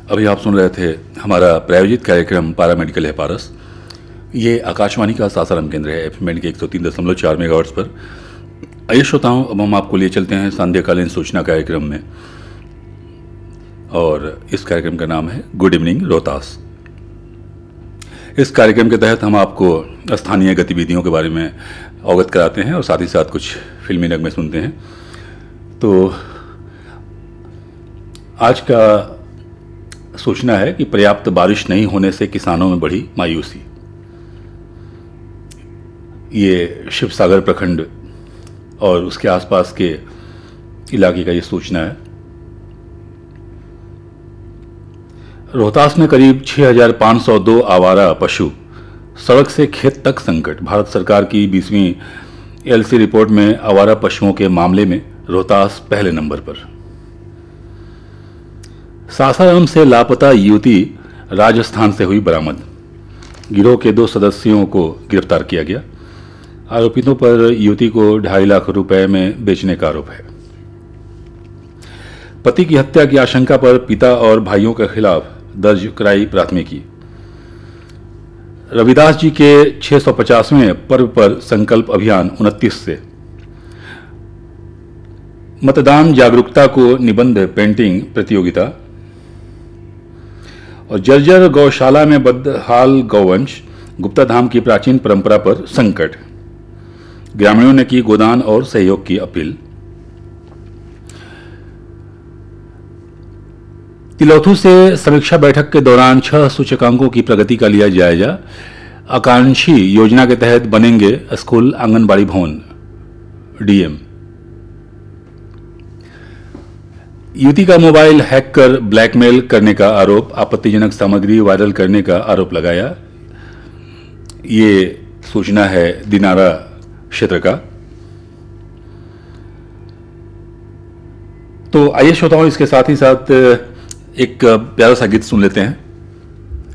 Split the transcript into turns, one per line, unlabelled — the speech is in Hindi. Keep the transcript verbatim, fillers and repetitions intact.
अभी आप सुन रहे थे हमारा प्रायोजित कार्यक्रम पैरामेडिकल है पारस। ये आकाशवाणी का सासाराम केंद्र है एफ एम के एक सौ तीन दशमलव चार मेगाहर्ट्ज़ पर। आइए श्रोताओं, अब हम आपको लिए चलते हैं संध्याकालीन सूचना कार्यक्रम में, और इस कार्यक्रम का नाम है गुड इवनिंग रोहतास। इस कार्यक्रम के तहत हम आपको स्थानीय गतिविधियों के बारे में अवगत कराते हैं और साथ ही साथ कुछ फिल्मी नगमे सुनते हैं। तो आज का सूचना है कि पर्याप्त बारिश नहीं होने से किसानों में बढ़ी मायूसी। ये शिवसागर प्रखंड और उसके आसपास के इलाके का ये सूचना है। रोहतास में करीब छह हज़ार पाँच सौ दो आवारा पशु, सड़क से खेत तक संकट। भारत सरकार की बीसवीं एलसी रिपोर्ट में आवारा पशुओं के मामले में रोहतास पहले नंबर पर। सासाराम से लापता युवती राजस्थान से हुई बरामद। गिरोह के दो सदस्यों को गिरफ्तार किया गया। आरोपितों पर युवती को ढाई लाख रुपए में बेचने का आरोप है। पति की हत्या की आशंका पर पिता और भाइयों के खिलाफ दर्ज कराई प्राथमिकी। रविदास जी के छह सौ पचासवें पर्व पर संकल्प अभियान उनतीस से। मतदान जागरूकता को निबंध पेंटिंग प्रतियोगिता। और जर्जर गौशाला में बदहाल गौवंश, गुप्ता धाम की प्राचीन परंपरा पर संकट। ग्रामीणों ने की गोदान और सहयोग की अपील। तिलौथू से समीक्षा बैठक के दौरान छह सूचकांकों की प्रगति का लिया जायजा। आकांक्षी योजना के तहत बनेंगे स्कूल आंगनबाड़ी भवन। डीएम। युवती का मोबाइल हैक कर ब्लैकमेल करने का आरोप, आपत्तिजनक सामग्री वायरल करने का आरोप लगाया। ये सूचना है दिनारा क्षेत्र का। तो आइए श्रोताओं, इसके साथ ही साथ एक प्यारा सा गीत सुन लेते हैं।